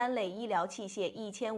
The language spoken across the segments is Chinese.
类医疗器械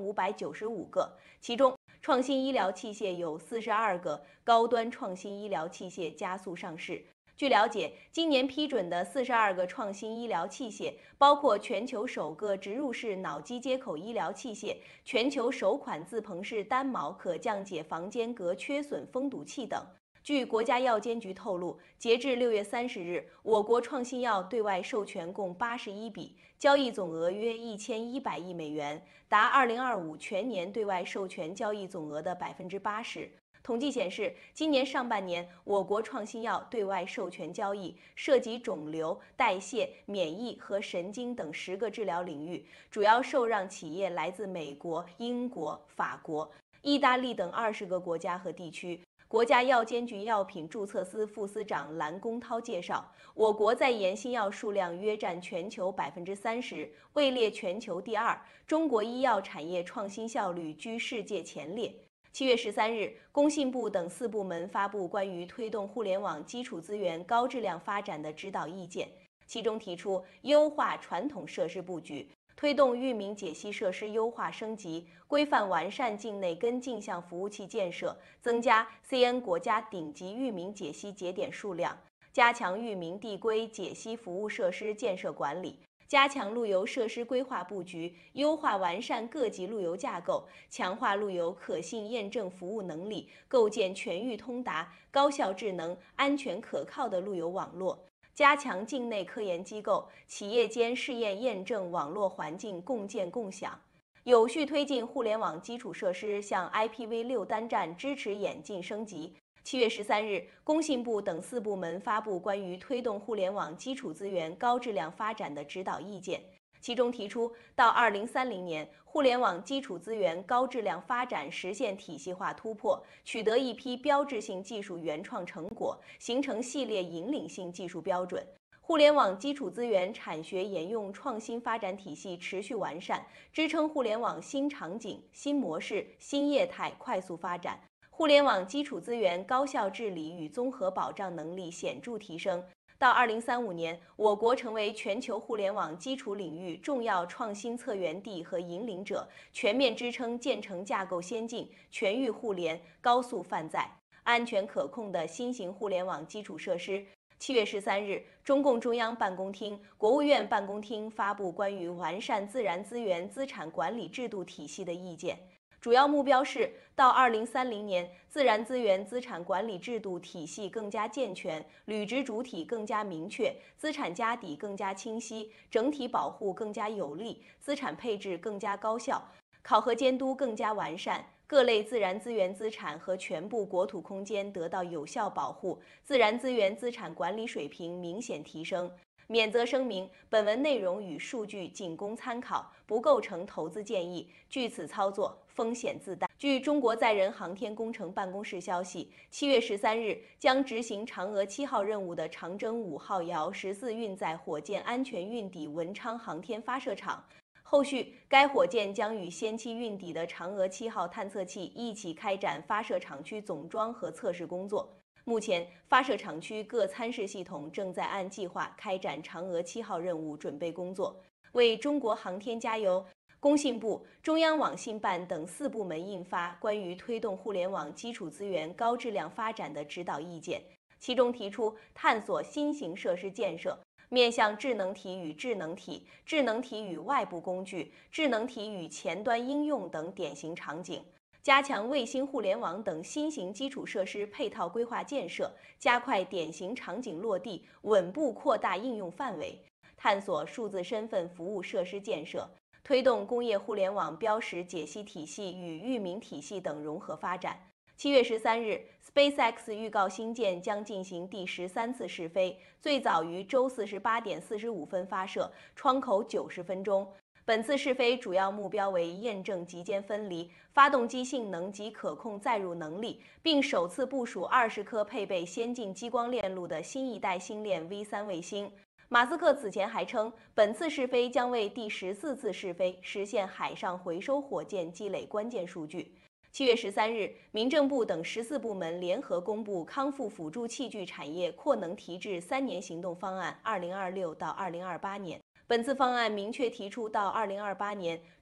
1595个，其中创新医疗器械有42个，高端创新医疗器械加速上市。据了解，今年批准的42个创新医疗器械，包括全球首个植入式脑机接口医疗器械、全球首款自膨式单毛可降解房间隔缺损封堵器等。据国家药监局透露，截至6月30日，我国创新药对外授权共81笔，交易总额约1100亿美元，达2025全年对外授权交易总额的80%。统计显示，今年上半年，我国创新药对外授权交易涉及肿瘤、代谢、免疫和神经等10个治疗领域，主要受让企业来自美国、英国、法国、意大利等20个国家和地区。国家药监局药品注册司副司长蓝公涛介绍，我国在研新药数量约占全球30%，位列全球第2，中国医药产业创新效率居世界前列。7月13日，工信部等4部门发布关于推动互联网基础资源高质量发展的指导意见，其中提出优化传统设施布局，推动域名解析设施优化升级，规范完善境内跟进项服务器建设，增加 CN 国家顶级域名解析节点数量，加强域名递归解析服务设施建设管理。加强路由设施规划布局，优化完善各级路由架构，强化路由可信验证服务能力，构建全域通达、高效智能、安全可靠的路由网络。加强境内科研机构、企业间试验验证网络环境共建共享，有序推进互联网基础设施向 IPv6 单站支持演进升级。7月13日，工信部等4部门发布关于推动互联网基础资源高质量发展的指导意见，其中提出，到2030年，互联网基础资源高质量发展实现体系化突破，取得一批标志性技术原创成果，形成系列引领性技术标准。互联网基础资源产学研用创新发展体系持续完善，支撑互联网新场景、新模式、新业态快速发展。互联网基础资源高效治理与综合保障能力显著提升。到2035年，我国成为全球互联网基础领域重要创新策源地和引领者，全面支撑建成架构先进、全域互联、高速泛载、安全可控的新型互联网基础设施。7月13日，中共中央办公厅、国务院办公厅发布关于完善自然资源资产管理制度体系的意见。主要目标是，到2030年，自然资源资产管理制度体系更加健全，履职主体更加明确，资产家底更加清晰，整体保护更加有力，资产配置更加高效，考核监督更加完善，各类自然资源资产和全部国土空间得到有效保护，自然资源资产管理水平明显提升。免责声明：本文内容与数据仅供参考，不构成投资建议。据此操作，风险自担。据中国载人航天工程办公室消息，7月13日将执行嫦娥7号任务的长征5号遥14运载火箭安全运抵文昌航天发射场。后续，该火箭将与先期运抵的嫦娥7号探测器一起开展发射场区总装和测试工作。目前，发射场区各参试系统正在按计划开展嫦娥7号任务准备工作。为中国航天加油！工信部、中央网信办等4部门印发关于推动互联网基础资源高质量发展的指导意见，其中提出探索新型设施建设，面向智能体与智能体、智能体与外部工具、智能体与前端应用等典型场景，加强卫星互联网等新型基础设施配套规划建设，加快典型场景落地，稳步扩大应用范围，探索数字身份服务设施建设，推动工业互联网标识解析体系与域名体系等融合发展。7月13日 ，SpaceX 预告星舰将进行第13次试飞，最早于周四18点45分发射，窗口90分钟。本次试飞主要目标为验证极间分离、发动机性能及可控载入能力，并首次部署20颗配备先进激光链路的新一代星链 V3 卫星。马斯克此前还称，本次试飞将为第14次试飞实现海上回收火箭积累关键数据。7月13日，民政部等14部门联合公布康复辅助器具产业扩能提质3年行动方案（2026到2028年）。 本次方案明确提出，到2028年，